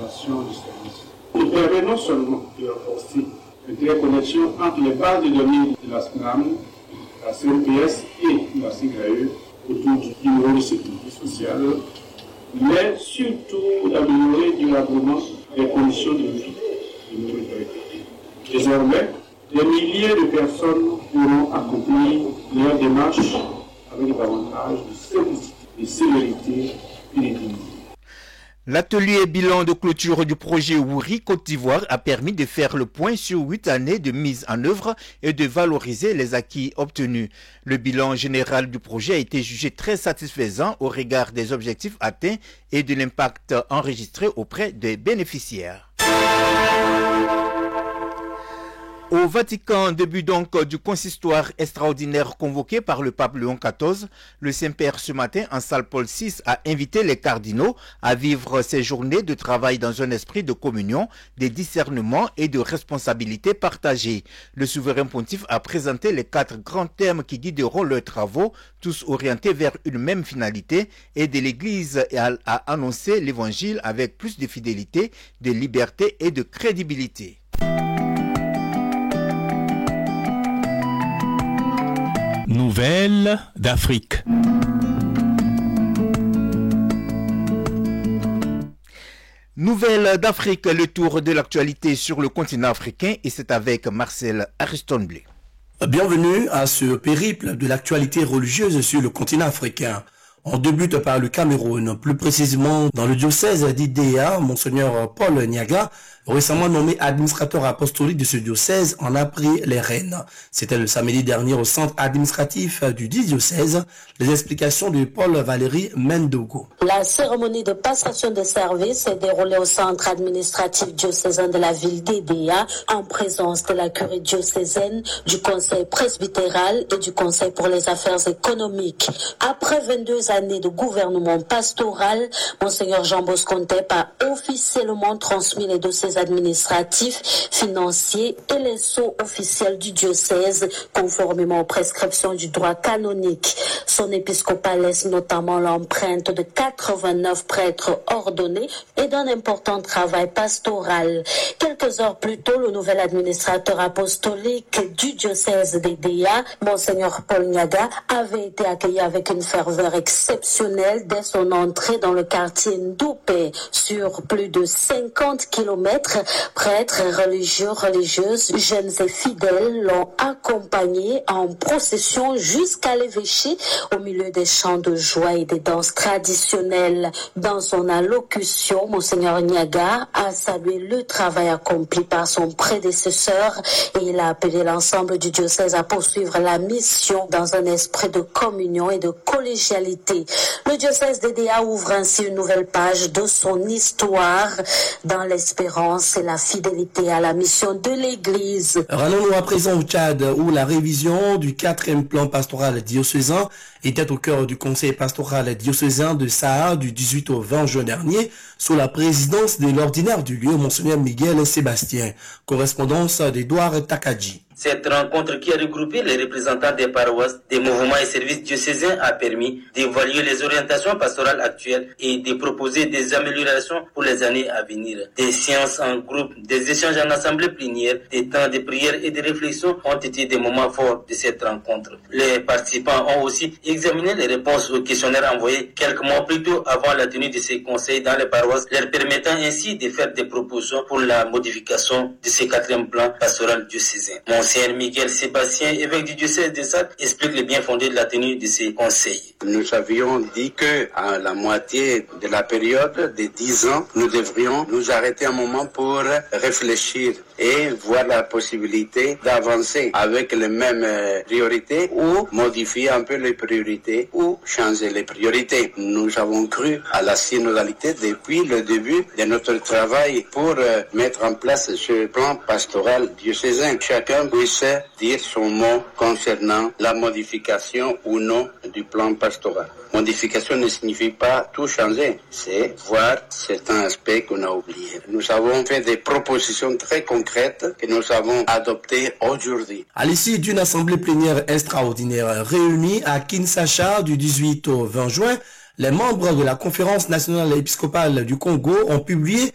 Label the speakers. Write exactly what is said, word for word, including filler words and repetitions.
Speaker 1: l'administration du service. Il permet non seulement de renforcer l'interconnexion entre les bases de données de la S N A M, la C N P S et la S I G A E autour du numéro de sécurité sociale, mais surtout d'améliorer durablement les conditions de vie de nos autorités. Désormais, des milliers de personnes pourront accomplir leur démarche avec davantage de simplicité, de célérité et de dignité.
Speaker 2: L'atelier bilan de clôture du projet Wouri Côte d'Ivoire a permis de faire le point sur huit années de mise en œuvre et de valoriser les acquis obtenus. Le bilan général du projet a été jugé très satisfaisant au regard des objectifs atteints et de l'impact enregistré auprès des bénéficiaires. Au Vatican, début donc du consistoire extraordinaire convoqué par le pape Léon quatorze, le Saint-Père ce matin en salle Paul six a invité les cardinaux à vivre ces journées de travail dans un esprit de communion, de discernement et de responsabilité partagée. Le souverain pontife a présenté les quatre grands thèmes qui guideront leurs travaux, tous orientés vers une même finalité, et de l'Église a annoncé l'Évangile avec plus de fidélité, de liberté et de crédibilité.
Speaker 3: Nouvelles d'Afrique.
Speaker 2: Nouvelles d'Afrique, le tour de l'actualité sur le continent africain, et c'est avec Marcel Ariston-Blé.
Speaker 4: Bienvenue à ce périple de l'actualité religieuse sur le continent africain. On débute par le Cameroun, plus précisément dans le diocèse d'Idéa. Monseigneur Paul Niaga, récemment nommé administrateur apostolique de ce diocèse, en a pris les rênes. C'était le samedi dernier au centre administratif du dit diocèse. Les explications de Paul Valéry Mendogo.
Speaker 5: La cérémonie de passation de service s'est déroulée au centre administratif diocésain de la ville d'Idéa, en présence de la curie diocésaine, du conseil presbytéral et du conseil pour les affaires économiques. Après vingt-deux années de gouvernement pastoral, Monseigneur Jean Bosco Ntep a officiellement transmis les dossiers administratifs, financiers et les sceaux officiels du diocèse, conformément aux prescriptions du droit canonique. Son épiscopat laisse notamment l'empreinte de quatre-vingt-neuf prêtres ordonnés et d'un important travail pastoral. Quelques heures plus tôt, le nouvel administrateur apostolique du diocèse d'Idéa, Monseigneur Paul Niaga, avait été accueilli avec une ferveur exceptionnelle dès son entrée dans le quartier Ndoupé. Sur plus de cinquante kilomètres, prêtres, religieux, religieuses, jeunes et fidèles l'ont accompagné en procession jusqu'à l'évêché au milieu des chants de joie et des danses traditionnelles. Dans son allocution, Monseigneur Niaga a salué le travail accompli par son prédécesseur et il a appelé l'ensemble du diocèse à poursuivre la mission dans un esprit de communion et de collégialité. Le diocèse d'Idéa ouvre ainsi une nouvelle page de son histoire dans l'espérance et la fidélité à la mission de l'Église.
Speaker 4: Rendons-nous à présent au Tchad, où la révision du quatrième plan pastoral diocésain était au cœur du conseil pastoral diocésain de Saha du dix-huit au vingt juin dernier, sous la présidence de l'ordinaire du lieu, Monseigneur Miguel Sébastien. Correspondance d'Edouard Takadji.
Speaker 6: Cette rencontre qui a regroupé les représentants des paroisses, des mouvements et services diocésains a permis d'évaluer les orientations pastorales actuelles et de proposer des améliorations pour les années à venir. Des séances en groupe, des échanges en assemblée plénière, des temps de prière et de réflexion ont été des moments forts de cette rencontre. Les participants ont aussi examiné les réponses aux questionnaires envoyés quelques mois plus tôt avant la tenue de ces conseils dans les paroisses, leur permettant ainsi de faire des propositions pour la modification de ces quatrième plans pastoral diocésain. Monseigneur Miguel Sébastien, évêque du diocèse de Salle, explique le bien fondé de la tenue de ces conseils.
Speaker 7: Nous avions dit que à la moitié de la période de dix ans, nous devrions nous arrêter un moment pour réfléchir et voir la possibilité d'avancer avec les mêmes priorités ou modifier un peu les priorités ou changer les priorités. Nous avons cru à la synodalité depuis le début de notre travail pour mettre en place ce plan pastoral diocésain. Chacun puisse dire son mot concernant la modification ou non du plan pastoral. Modification ne signifie pas tout changer, c'est voir certains aspects qu'on a oubliés. Nous avons fait des propositions très concrètes que nous avons adoptées aujourd'hui.
Speaker 4: À l'issue d'une assemblée plénière extraordinaire réunie à Kinshasa du dix-huit au vingt juin, les membres de la Conférence nationale épiscopale du Congo ont publié